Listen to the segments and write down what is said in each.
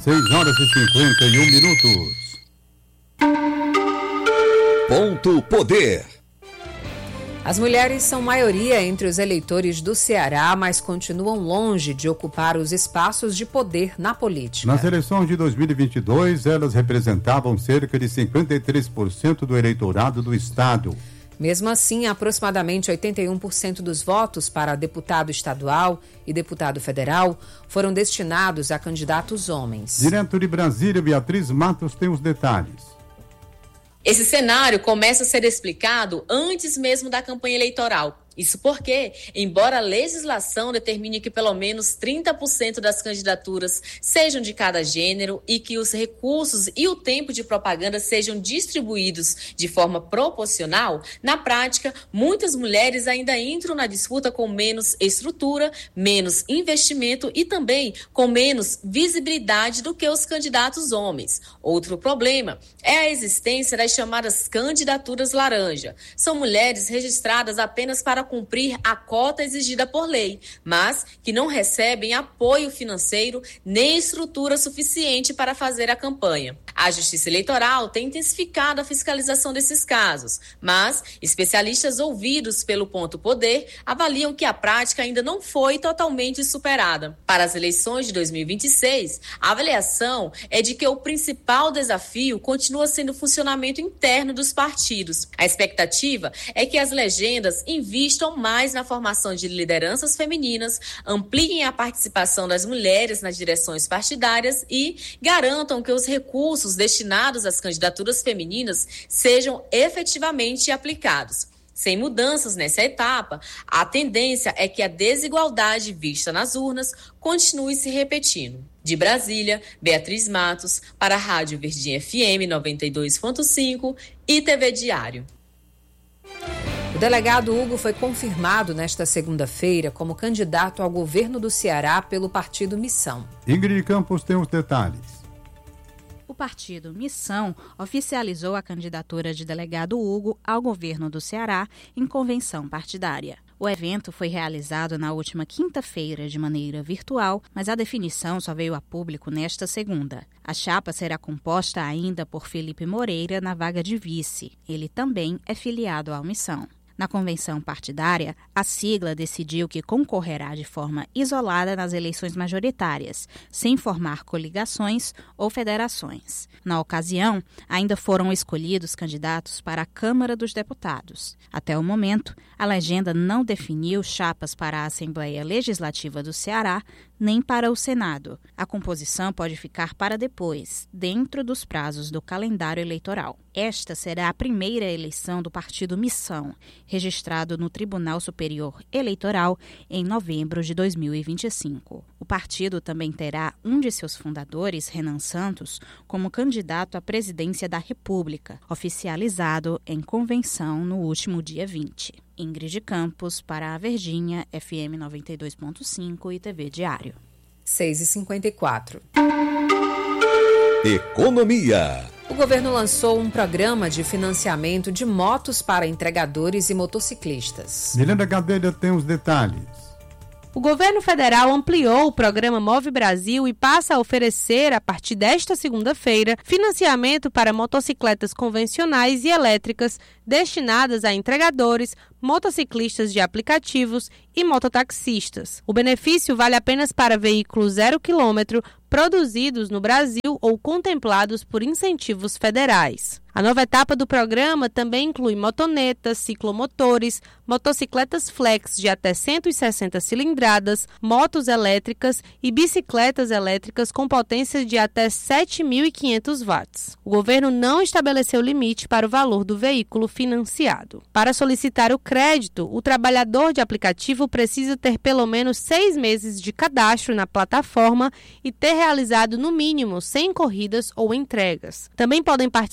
6h51. Ponto Poder. As mulheres são maioria entre os eleitores do Ceará, mas continuam longe de ocupar os espaços de poder na política. Nas eleições de 2022, elas representavam cerca de 53% do eleitorado do estado. Mesmo assim, aproximadamente 81% dos votos para deputado estadual e deputado federal foram destinados a candidatos homens. Direto de Brasília, Beatriz Matos tem os detalhes. Esse cenário começa a ser explicado antes mesmo da campanha eleitoral. Isso porque, embora a legislação determine que pelo menos 30% das candidaturas sejam de cada gênero e que os recursos e o tempo de propaganda sejam distribuídos de forma proporcional, na prática, muitas mulheres ainda entram na disputa com menos estrutura, menos investimento e também com menos visibilidade do que os candidatos homens. Outro problema é a existência das chamadas candidaturas laranja. São mulheres registradas apenas para cumprir a cota exigida por lei, mas que não recebem apoio financeiro nem estrutura suficiente para fazer a campanha. A Justiça Eleitoral tem intensificado a fiscalização desses casos, mas especialistas ouvidos pelo Ponto Poder avaliam que a prática ainda não foi totalmente superada. Para as eleições de 2026, a avaliação é de que o principal desafio continua sendo o funcionamento interno dos partidos. A expectativa é que as legendas invistam mais na formação de lideranças femininas, ampliem a participação das mulheres nas direções partidárias e garantam que os recursos destinados às candidaturas femininas sejam efetivamente aplicados. Sem mudanças nessa etapa, a tendência é que a desigualdade vista nas urnas continue se repetindo. De Brasília, Beatriz Matos, para a Rádio Verdinha FM 92.5 e TV Diário. O delegado Hugo foi confirmado nesta segunda-feira como candidato ao governo do Ceará pelo partido Missão. Ingrid Campos tem os detalhes. O partido Missão oficializou a candidatura de delegado Hugo ao governo do Ceará em convenção partidária. O evento foi realizado na última quinta-feira de maneira virtual, mas a definição só veio a público nesta segunda. A chapa será composta ainda por Felipe Moreira na vaga de vice. Ele também é filiado à Missão. Na convenção partidária, a sigla decidiu que concorrerá de forma isolada nas eleições majoritárias, sem formar coligações ou federações. Na ocasião, ainda foram escolhidos candidatos para a Câmara dos Deputados. Até o momento, a legenda não definiu chapas para a Assembleia Legislativa do Ceará, nem para o Senado. A composição pode ficar para depois, dentro dos prazos do calendário eleitoral. Esta será a primeira eleição do partido Missão, registrado no Tribunal Superior Eleitoral em novembro de 2025. O partido também terá um de seus fundadores, Renan Santos, como candidato à presidência da República, oficializado em convenção no último dia 20. Ingrid Campos, para a Verdinha, FM 92.5 e TV Diário. 6h54. Economia. O governo lançou um programa de financiamento de motos para entregadores e motociclistas. Milena Gadelha tem os detalhes. O governo federal ampliou o programa Move Brasil e passa a oferecer, a partir desta segunda-feira, financiamento para motocicletas convencionais e elétricas destinadas a entregadores, motociclistas de aplicativos e mototaxistas. O benefício vale apenas para veículos 0 km produzidos no Brasil ou contemplados por incentivos federais. A nova etapa do programa também inclui motonetas, ciclomotores, motocicletas flex de até 160 cilindradas, motos elétricas e bicicletas elétricas com potência de até 7.500 watts. O governo não estabeleceu limite para o valor do veículo financiado. Para solicitar o crédito, o trabalhador de aplicativo precisa ter pelo menos 6 meses de cadastro na plataforma e ter realizado no mínimo 100 corridas ou entregas. Também podem participar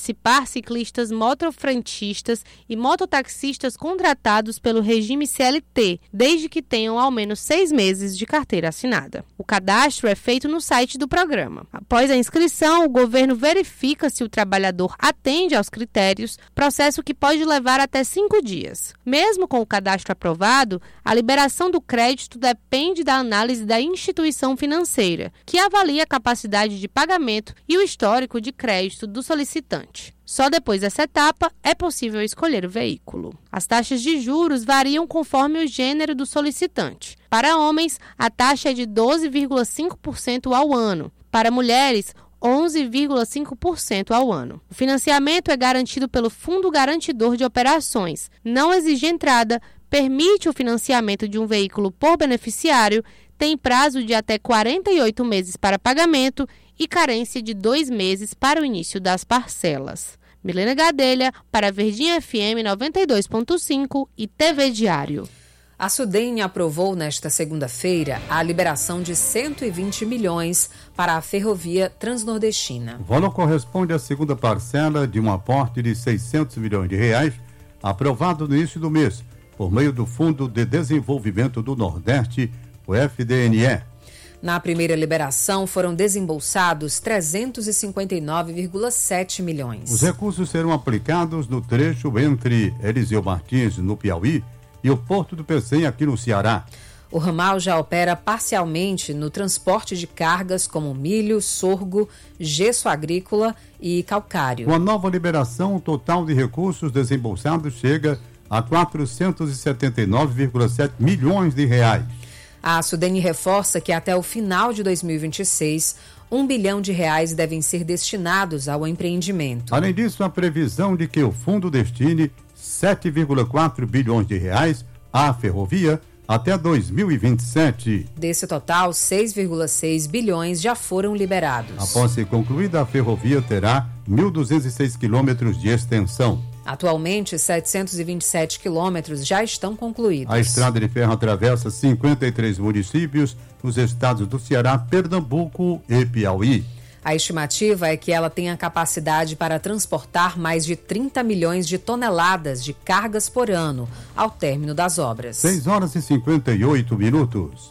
ciclistas motofrentistas e mototaxistas contratados pelo regime CLT, desde que tenham ao menos 6 meses de carteira assinada. O cadastro é feito no site do programa. Após a inscrição, o governo verifica se o trabalhador atende aos critérios, processo que pode levar até 5 dias. Mesmo com o cadastro aprovado, a liberação do crédito depende da análise da instituição financeira, que avalia a capacidade de pagamento e o histórico de crédito do solicitante. Só depois dessa etapa é possível escolher o veículo. As taxas de juros variam conforme o gênero do solicitante. Para homens, a taxa é de 12,5% ao ano. Para mulheres, 11,5% ao ano. O financiamento é garantido pelo Fundo Garantidor de Operações. Não exige entrada, permite o financiamento de um veículo por beneficiário, tem prazo de até 48 meses para pagamento e carência de 2 meses para o início das parcelas. Milena Gadelha, para Verdinha FM 92.5 e TV Diário. A SUDENE aprovou nesta segunda-feira a liberação de 120 milhões para a ferrovia transnordestina. O valor corresponde à segunda parcela de um aporte de 600 milhões de reais, aprovado no início do mês, por meio do Fundo de Desenvolvimento do Nordeste, o FDNE. Na primeira liberação, foram desembolsados 359,7 milhões. Os recursos serão aplicados no trecho entre Eliseu Martins, no Piauí, e o Porto do Pecém, aqui no Ceará. O ramal já opera parcialmente no transporte de cargas como milho, sorgo, gesso agrícola e calcário. Com a nova liberação, o total de recursos desembolsados chega a 479,7 milhões de reais. A SUDENE reforça que até o final de 2026, R$1 bilhão devem ser destinados ao empreendimento. Além disso, a previsão de que o fundo destine 7,4 bilhões de reais à ferrovia até 2027. Desse total, 6,6 bilhões já foram liberados. Após ser concluída, a ferrovia terá 1.206 quilômetros de extensão. Atualmente, 727 quilômetros já estão concluídos. A estrada de ferro atravessa 53 municípios nos estados do Ceará, Pernambuco e Piauí. A estimativa é que ela tenha capacidade para transportar mais de 30 milhões de toneladas de cargas por ano ao término das obras. 6h58.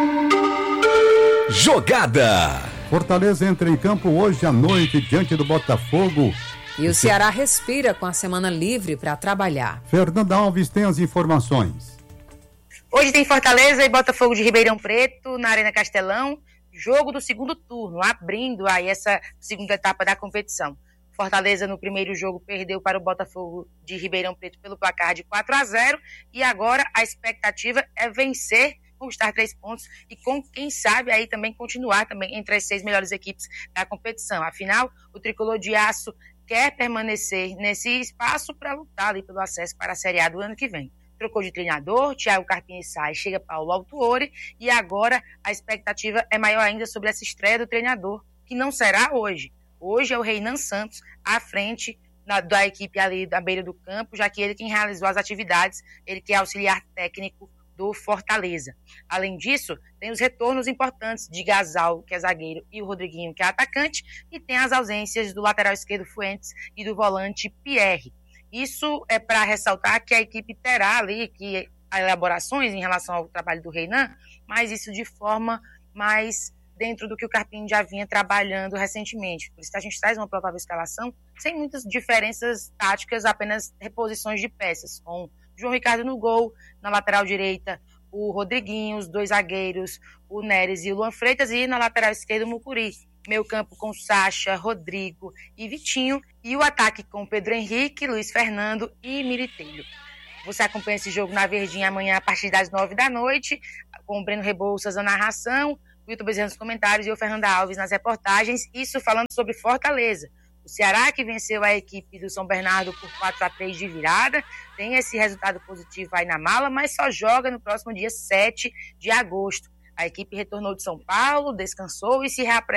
Jogada! Fortaleza entra em campo hoje à noite diante do Botafogo. E o Ceará respira com a semana livre para trabalhar. Fernanda Alves tem as informações. Hoje tem Fortaleza e Botafogo de Ribeirão Preto na Arena Castelão. Jogo do segundo turno, abrindo aí essa segunda etapa da competição. Fortaleza no primeiro jogo perdeu para o Botafogo de Ribeirão Preto pelo placar de 4-0 e agora a expectativa é vencer, conquistar 3 pontos e com quem sabe aí também continuar também entre as 6 melhores equipes da competição. Afinal, o tricolor de aço quer permanecer nesse espaço para lutar ali pelo acesso para a Série A do ano que vem. Trocou de treinador, Thiago Carpini sai, chega Paulo Autuori e agora a expectativa é maior ainda sobre essa estreia do treinador, que não será hoje. Hoje é o Reinan Santos à frente da equipe ali da beira do campo, já que ele quem realizou as atividades, ele que é auxiliar técnico do Fortaleza. Além disso, tem os retornos importantes de Gasal, que é zagueiro, e o Rodriguinho, que é atacante, e tem as ausências do lateral esquerdo Fuentes e do volante Pierre. Isso é para ressaltar que a equipe terá ali que elaborações em relação ao trabalho do Reinan, mas isso de forma mais dentro do que o Carpini já vinha trabalhando recentemente. Por isso que a gente traz uma provável escalação sem muitas diferenças táticas, apenas reposições de peças, com João Ricardo no gol, na lateral direita o Rodriguinho, os 2 zagueiros, o Neres e o Luan Freitas, e na lateral esquerda o Mucuri. Meio campo com Sacha, Rodrigo e Vitinho, e o ataque com Pedro Henrique, Luiz Fernando e Militelho. Você acompanha esse jogo na Verdinha amanhã a partir das 9 da noite, com o Breno Rebouças na narração, o Wilton Bezerra nos comentários e o Fernanda Alves nas reportagens, isso falando sobre Fortaleza. O Ceará, que venceu a equipe do São Bernardo por 4-3 de virada, tem esse resultado positivo aí na mala, mas só joga no próximo dia 7 de agosto. A equipe retornou de São Paulo, descansou e se reapresenta